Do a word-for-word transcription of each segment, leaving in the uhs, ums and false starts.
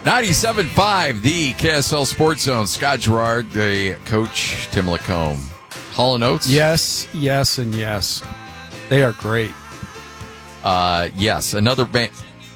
ninety-seven point five, the K S L Sports Zone. Scott Gerard, the coach, Tim Lacombe. Hall and Oates? Yes, yes, and yes. They are great. Uh, yes, another band.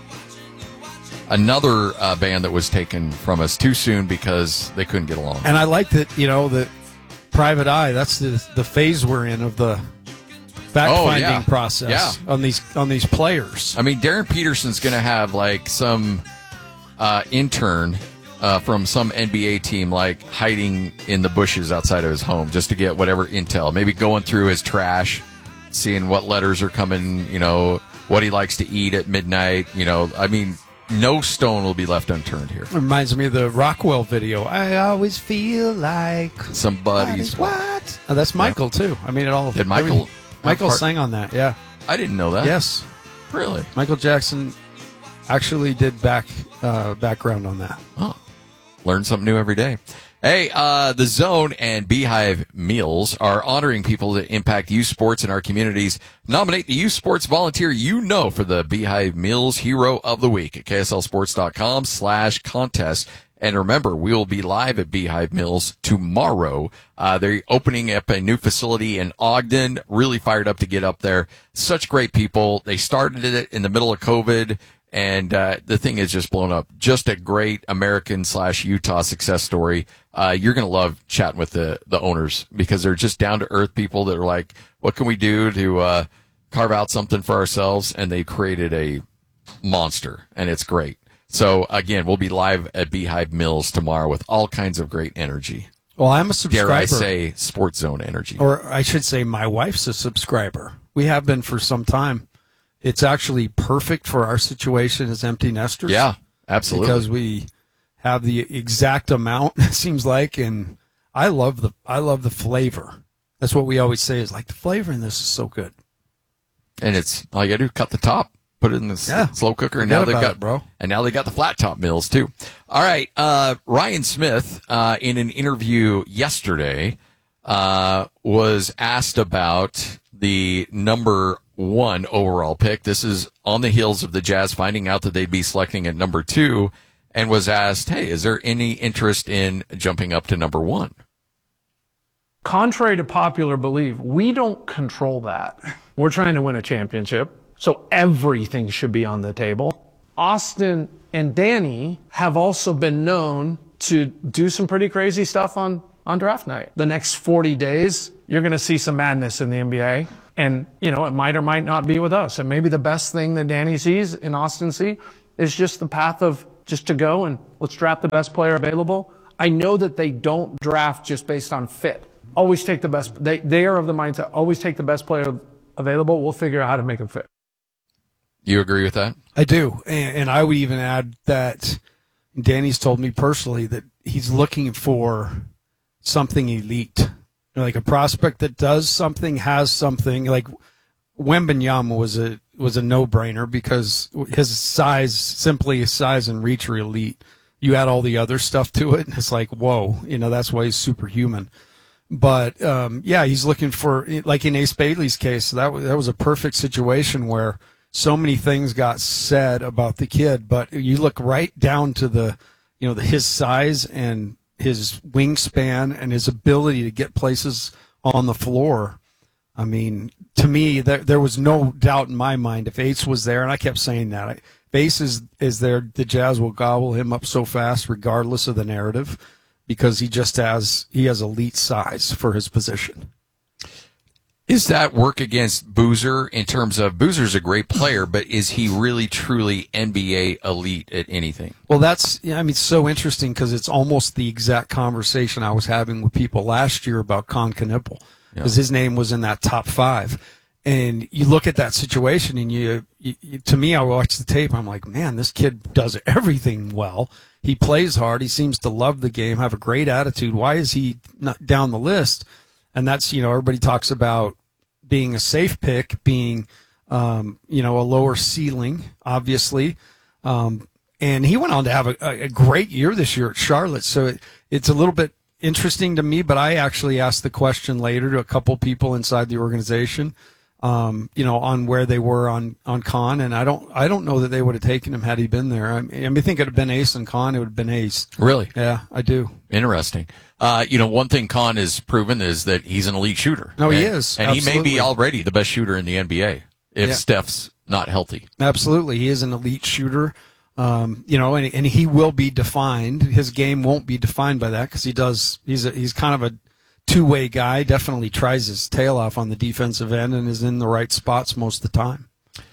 Another uh, band that was taken from us too soon because they couldn't get along. And I like that, you know, the Private Eye, that's the the phase we're in of the fact-finding oh, yeah. process yeah. on these on these players. I mean, Darren Peterson's going to have, like, some uh, intern uh, from some N B A team, like, hiding in the bushes outside of his home just to get whatever intel. Maybe going through his trash, seeing what letters are coming, you know, what he likes to eat at midnight. You know, I mean, no stone will be left unturned here. Reminds me of the Rockwell video. I always feel like somebody's what? Oh, that's Michael yeah. too. I mean, it all. Did Michael? Michael part, sang on that. Yeah, I didn't know that. Yes, really. Michael Jackson actually did back uh, background on that. Oh, learn something new every day. Hey, uh, the Zone and Beehive Meals are honoring people that impact youth sports in our communities. Nominate the youth sports volunteer you know for the Beehive Meals Hero of the Week at kslsports.com slash contest. And remember, we will be live at Beehive Mills tomorrow. Uh, they're opening up a new facility in Ogden. Really fired up to get up there. Such great people. They started it in the middle of COVID. And uh, the thing is just blown up. Just a great American slash Utah success story. Uh, you're going to love chatting with the, the owners because they're just down to earth people that are like, what can we do to uh, carve out something for ourselves? And they created a monster, and it's great. So, again, we'll be live at Beehive Mills tomorrow with all kinds of great energy. Well, I'm a subscriber. Dare I say Sports Zone energy. Or I should say my wife's a subscriber. We have been for some time. It's actually perfect for our situation as empty nesters. Yeah, absolutely. Because we have the exact amount, it seems like, and I love the I love the flavor. That's what we always say is like the flavor in this is so good. And it's all you gotta do, cut the top, put it in the yeah. slow cooker, and now they've got it, bro. And now they got the flat top meals too. All right, uh, Ryan Smith, uh, in an interview yesterday, uh, was asked about the number one overall pick. This is on the heels of the Jazz finding out that they'd be selecting at number two, and was asked, hey, is there any interest in jumping up to number one? Contrary to popular belief, we don't control that. We're trying to win a championship, so everything should be on the table. Austin and Danny have also been known to do some pretty crazy stuff on, on draft night. The next forty days, you're going to see some madness in the N B A. And, you know, it might or might not be with us. And maybe the best thing that Danny sees and Austin see is just the path of just to go and let's draft the best player available. I know that they don't draft just based on fit. Always take the best. They, they are of the mindset, always take the best player available. We'll figure out how to make them fit. You agree with that? I do. And, and I would even add that Danny's told me personally that he's looking for something elite. Like a prospect that does something, has something. Like Wembanyama was a was a no-brainer because his size, simply his size and reach are elite. You add all the other stuff to it, and it's like, whoa, you know, that's why he's superhuman. But, um, yeah, he's looking for, like in Ace Bailey's case, that was, that was a perfect situation where so many things got said about the kid, but you look right down to the, you know, the, his size and his wingspan and his ability to get places on the floor. I mean, to me, there, there was no doubt in my mind if Ace was there, and I kept saying that. If Ace is, is there, the Jazz will gobble him up so fast regardless of the narrative because he just has, he has elite size for his position. Is that work against Boozer in terms of Boozer's a great player, but is he really truly N B A elite at anything? Well, that's, I mean, it's so interesting because it's almost the exact conversation I was having with people last year about Con Knipple because yeah. his name was in that top five. And you look at that situation and you, you, you, to me, I watch the tape. I'm like, man, this kid does everything well. He plays hard. He seems to love the game, have a great attitude. Why is he not down the list? And that's, you know, everybody talks about being a safe pick, being, um, you know, a lower ceiling, obviously. Um, and he went on to have a, a great year this year at Charlotte. So it, it's a little bit interesting to me, but I actually asked the question later to a couple people inside the organization. um, you know, on where they were on, on Kahn. And I don't, I don't know that they would have taken him had he been there. I mean, I mean, I think it would have been Ace and Kahn. It would have been Ace. Really? Yeah, I do. Interesting. Uh, you know, one thing Kahn has proven is that he's an elite shooter. No, he and, is. And Absolutely. he may be already the best shooter in the N B A if Yeah. Steph's not healthy. Absolutely. He is an elite shooter. Um, you know, and, and he will be defined. His game won't be defined by that because he does, he's a, he's kind of a two-way guy, definitely tries his tail off on the defensive end and is in the right spots most of the time.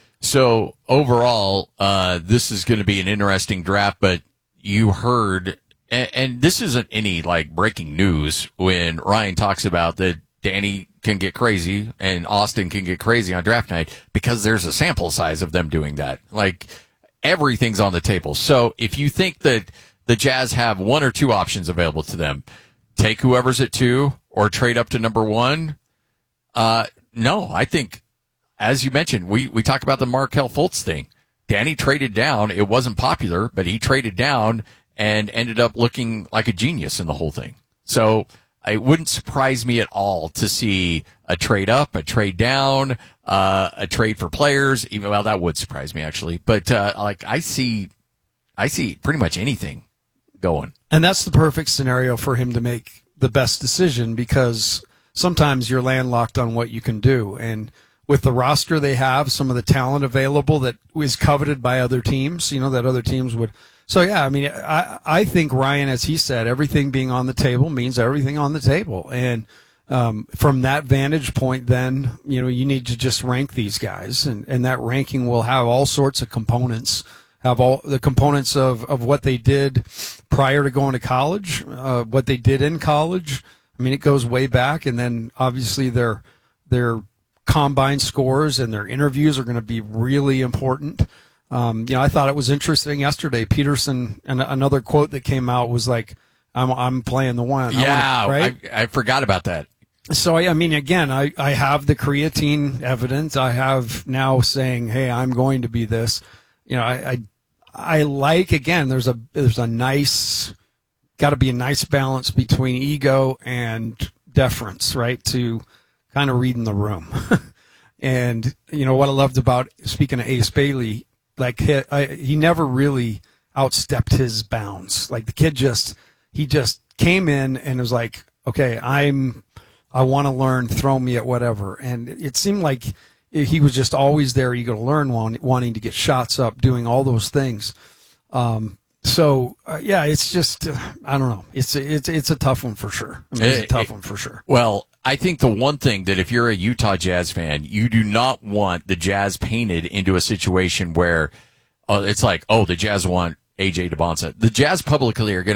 So overall, uh, this is going to be an interesting draft, but you heard, and, and this isn't any like breaking news when Ryan talks about that Danny can get crazy and Austin can get crazy on draft night because there's a sample size of them doing that. Like everything's on the table. So if you think that the Jazz have one or two options available to them, take whoever's at two or trade up to number one. Uh, no, I think, as you mentioned, we, we talked about the Markelle Fultz thing. Danny traded down. It wasn't popular, but he traded down and ended up looking like a genius in the whole thing. So it wouldn't surprise me at all to see a trade up, a trade down, uh, a trade for players. Even, well, that would surprise me actually. But, uh, like I see, I see pretty much anything going. And that's the perfect scenario for him to make the best decision because sometimes you're landlocked on what you can do. And with the roster they have, some of the talent available that is coveted by other teams, you know, that other teams would. So, yeah, I mean, I, I think Ryan, as he said, everything being on the table means everything on the table. And um, from that vantage point, then, you know, you need to just rank these guys. And, and that ranking will have all sorts of components, have all the components of, of what they did prior to going to college, uh, what they did in college. I mean, it goes way back. And then, obviously, their their combine scores and their interviews are going to be really important. Um, you know, I thought it was interesting yesterday. Peterson, and another quote that came out was like, I'm, I'm playing the one. Yeah, I wanna, right? I, I forgot about that. So, I mean, again, I, I have the creatine evidence. I have now saying, hey, I'm going to be this. You know, I, I, I like, again, there's a, there's a nice, got to be a nice balance between ego and deference, right? To kind of reading the room. And, you know, what I loved about, speaking of Ace Bailey, like he, I, he never really outstepped his bounds. Like the kid just, he just came in and was like, okay, I'm, I want to learn, throw me at whatever. And it seemed like he was just always there, eager to learn, wanting to get shots up, doing all those things. Um, so uh, yeah, it's just, uh, I don't know. It's, it's, it's a tough one for sure. I mean, it's a tough one for sure. Well, I think the one thing that if you're a Utah Jazz fan, you do not want the Jazz painted into a situation where uh, it's like, oh, the Jazz want A J DeBonsa. The Jazz publicly are going to